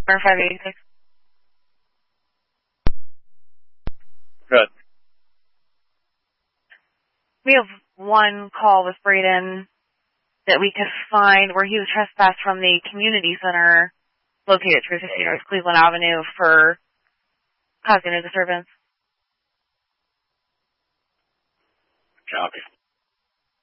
586. Good. We have one call with Braden that we could find where he was trespassed from the community center located at 350 North Cleveland Avenue for causing a disturbance. Copy.